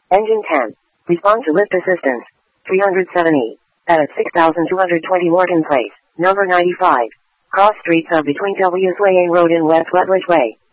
Engine 10. Respond to lift assistance. 370. At 6220 Morton Place, number 95. Cross streets of between W's Way and Road in West Rutledge Way.